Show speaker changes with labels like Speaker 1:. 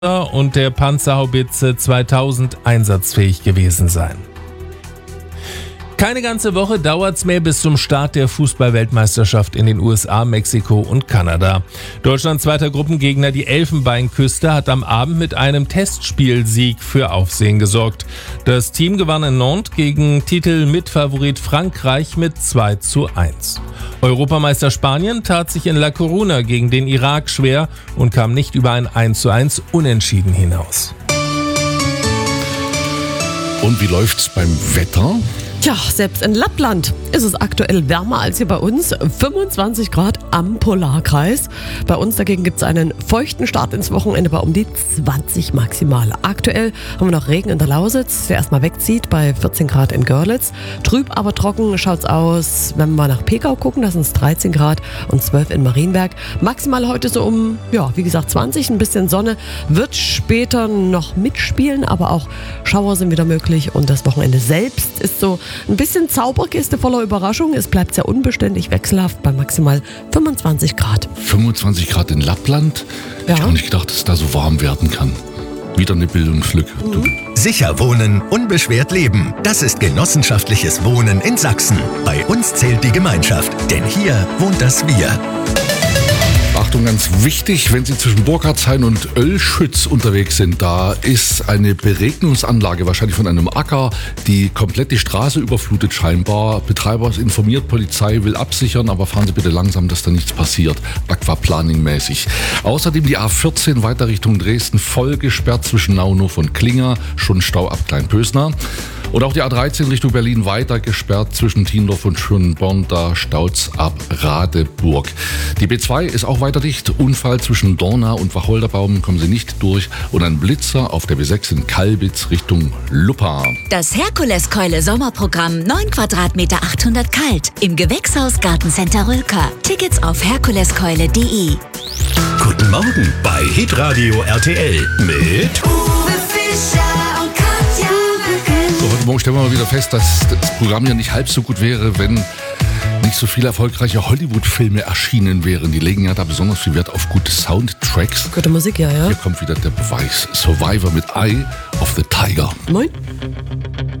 Speaker 1: und der Panzerhaubitze 2000 einsatzfähig gewesen sein. Keine ganze Woche dauert's mehr bis zum Start der Fußball-Weltmeisterschaft in den USA, Mexiko und Kanada. Deutschlands zweiter Gruppengegner, die Elfenbeinküste, hat am Abend mit einem Testspielsieg für Aufsehen gesorgt. Das Team gewann in Nantes gegen Titelmitfavorit Frankreich mit 2:1. Europameister Spanien tat sich in La Coruña gegen den Irak schwer und kam nicht über ein 1:1 Unentschieden hinaus.
Speaker 2: Und wie läuft's beim Wetter?
Speaker 3: Tja, selbst in Lappland ist es aktuell wärmer als hier bei uns. 25 Grad am Polarkreis. Bei uns dagegen gibt es einen feuchten Start ins Wochenende bei um die 20 maximal. Aktuell haben wir noch Regen in der Lausitz, der erstmal wegzieht bei 14 Grad in Görlitz. Trüb, aber trocken schaut's aus, wenn wir mal nach Pekau gucken, da sind es 13 Grad und 12 in Marienberg. Maximal heute so um, wie gesagt 20, ein bisschen Sonne. Wird später noch mitspielen, aber auch Schauer sind wieder möglich und das Wochenende selbst ist so ein bisschen Zauberkiste voller Überraschung. Es bleibt sehr unbeständig wechselhaft bei maximal 25 Grad.
Speaker 2: 25 Grad in Lappland?
Speaker 3: Ja.
Speaker 2: Ich habe nicht gedacht, dass es da so warm werden kann. Wieder eine Bildungslücke.
Speaker 4: Sicher wohnen, unbeschwert leben. Das ist genossenschaftliches Wohnen in Sachsen. Bei uns zählt die Gemeinschaft, denn hier wohnt das Wir.
Speaker 2: Achtung, ganz wichtig, wenn Sie zwischen Burkhardshain und Oelschütz unterwegs sind, da ist eine Beregnungsanlage, wahrscheinlich von einem Acker, die komplett die Straße überflutet scheinbar. Betreiber ist informiert, Polizei will absichern, aber fahren Sie bitte langsam, dass da nichts passiert. Aquaplaning-mäßig. Außerdem die A14 weiter Richtung Dresden voll gesperrt zwischen Naunhof und Klinger, schon Stau ab Kleinpösner. Und auch die A13 Richtung Berlin weiter gesperrt zwischen Tiendorf und Schönborn, da staut's ab Radeburg. Die B2 ist auch weiter dicht. Unfall zwischen Dorna und Wacholderbaum, kommen Sie nicht durch. Und ein Blitzer auf der B6 in Kalbitz Richtung Luppa.
Speaker 5: Das Herkuleskeule Sommerprogramm 9 Quadratmeter 800 kalt im Gewächshaus Gartencenter Rülker. Tickets auf herkuleskeule.de.
Speaker 4: Guten Morgen bei Hitradio RTL mit
Speaker 5: Uwe Fischer und Katja Mücken.
Speaker 2: So, heute Morgen stellen wir mal wieder fest, dass das Programm ja nicht halb so gut wäre, wenn nicht so viele erfolgreiche Hollywood-Filme erschienen wären. Die legen ja da besonders viel Wert auf gute Soundtracks.
Speaker 3: Gute Musik, ja.
Speaker 2: Hier kommt wieder der Beweis. Survivor mit Eye of the Tiger.
Speaker 3: Moin.